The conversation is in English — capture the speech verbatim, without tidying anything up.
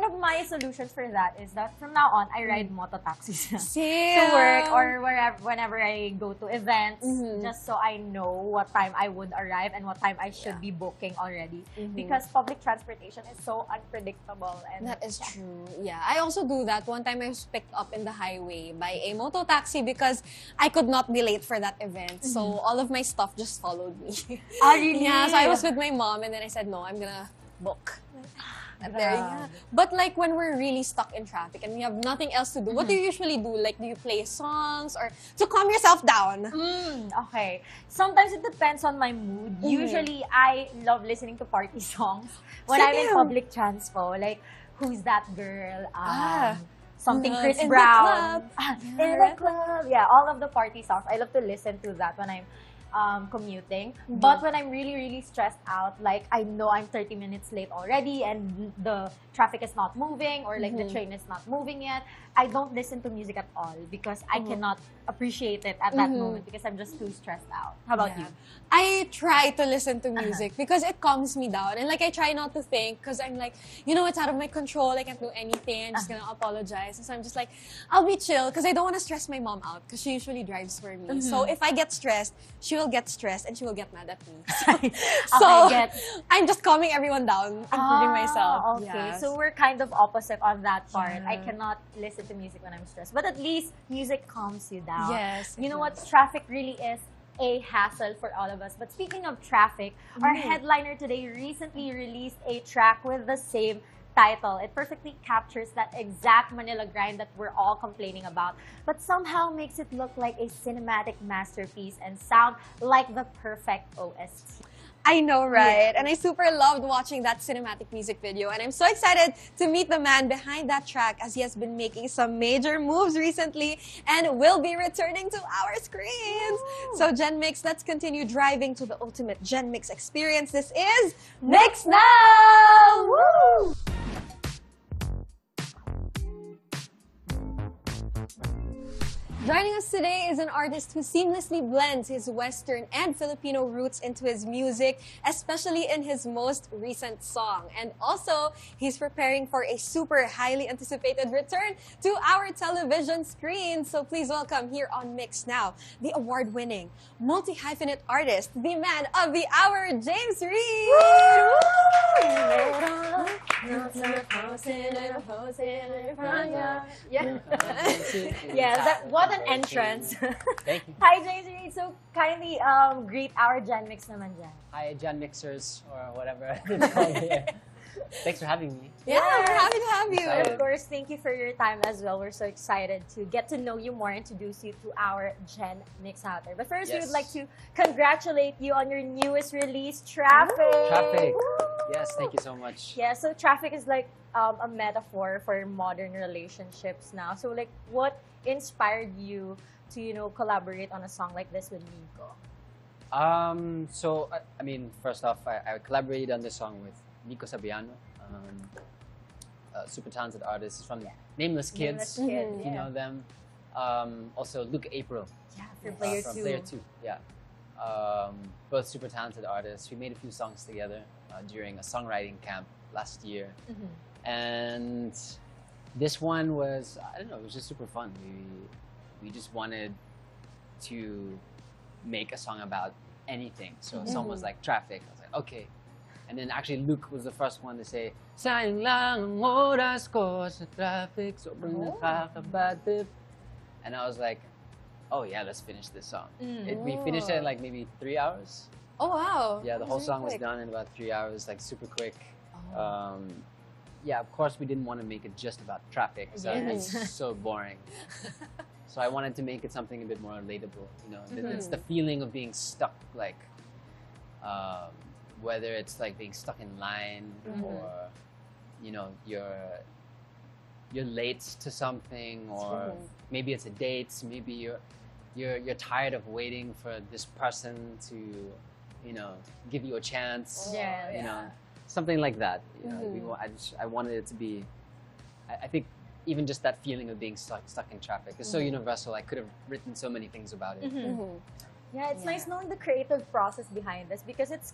of my solutions for that is that from now on, I ride mm. moto taxis Same. to work or wherever, whenever I go to events, mm-hmm. just so I know what time I would arrive and what time I should yeah. be booking already. Mm-hmm. Because public transportation is so unpredictable. And that is yeah. true. Yeah, I also do that. One time I was picked up in the highway by a moto taxi because I could not be late for that event. Mm-hmm. So all of my stuff just followed me. Oh, really? Yeah, so I was with my mom and then I said, no, I'm gonna book. And there, yeah. But like when we're really stuck in traffic and we have nothing else to do, mm-hmm. what do you usually do? Like, do you play songs or to calm yourself down? Mm, okay. Sometimes it depends on my mood. Mm-hmm. Usually, I love listening to party songs when Same. I'm in public transpo. Like, Who's That Girl? Um, ah. Something uh, Chris in Brown. The club. In the club. Yeah, all of the party songs. I love to listen to that when I'm Um, commuting. Mm-hmm. But when I'm really, really stressed out, like I know I'm thirty minutes late already and the traffic is not moving or like mm-hmm. the train is not moving yet, I don't listen to music at all because mm-hmm. I cannot appreciate it at that mm-hmm. moment because I'm just too stressed out. How about yeah. you? I try to listen to music uh-huh. because it calms me down. And like I try not to think because I'm like, you know, it's out of my control. I can't do anything. I'm just uh-huh. gonna apologize. And so I'm just like, I'll be chill because I don't want to stress my mom out because she usually drives for me. Mm-hmm. So if I get stressed, she will get stressed and she will get mad at me. So, so okay, I'm just calming everyone down, including ah, myself. Okay, yes. so we're kind of opposite on that part. Yeah. I cannot listen to music when I'm stressed. But at least music calms you down. Yes. You know what? Traffic really is a hassle for all of us. But speaking of traffic, mm. our headliner today recently released a track with the same title. It perfectly captures that exact Manila grind that we're all complaining about, but somehow makes it look like a cinematic masterpiece and sound like the perfect O S T. I know, right? Yeah. And I super loved watching that cinematic music video. And I'm so excited to meet the man behind that track as he has been making some major moves recently and will be returning to our screens. Ooh. So Gen Mix, let's continue driving to the ultimate Gen Mix experience. This is Mix Now! Woo! Joining us today is an artist who seamlessly blends his Western and Filipino roots into his music, especially in his most recent song. And also, he's preparing for a super highly anticipated return to our television screen. So please welcome here on Mix Now, the award-winning, multi-hyphenate artist, the man of the hour, James Reid! Yeah. Yeah, that, what an entrance. Thank you. Hi, James Reid. So kindly um, greet our Gen Mix naman dyan. Hi, Gen Mixers, or whatever it's called here. Thanks for having me. Yeah, yes. We're happy to have you. And of course, thank you for your time as well. We're so excited to get to know you more, introduce you to our Gen Mix out there. But first, yes. we would like to congratulate you on your newest release, Traffic. Traffic. Yes, thank you so much. Yeah, so Traffic is like um, a metaphor for modern relationships now. So like, what inspired you to, you know, collaborate on a song like this with Nico? Um, so, I, I mean, first off, I, I collaborated on this song with Nico Sabiano, um, a super talented artist from yeah. Nameless Kids, Nameless Kid, if yeah. you know them. Um, also, Luke April. Yeah, for Player uh, from two. Player two, yeah. Um, both super talented artists. We made a few songs together uh, during a songwriting camp last year. Mm-hmm. And this one was, I don't know, it was just super fun. We, we just wanted to make a song about anything. So mm-hmm. song was like Traffic. I was like, okay. And then actually Luke was the first one to say, sayang lang ang oras ko sa traffic, sobrang nakakabadip. And I was like, oh yeah, let's finish this song. Mm. It, we finished it in like maybe three hours. Oh wow. Yeah, the whole song quick. was done in about three hours, like super quick. Oh. Um, yeah, of course we didn't want to make it just about traffic, so Yes. it's so boring. So I wanted to make it something a bit more relatable, you know. Mm-hmm. It's the feeling of being stuck, like, um, whether it's like being stuck in line mm-hmm. or, you know, you're you're late to something, or True. maybe it's a date, maybe you're you're you're tired of waiting for this person to, you know, give you a chance, yeah, you yeah. know, something like that. You know, Mm-hmm. we, I just I wanted it to be, I, I think. Even just that feeling of being stuck, stuck in traffic is so mm-hmm. universal. I could have written so many things about it. Mm-hmm. Mm-hmm. Yeah, it's Yeah. nice knowing the creative process behind this because it's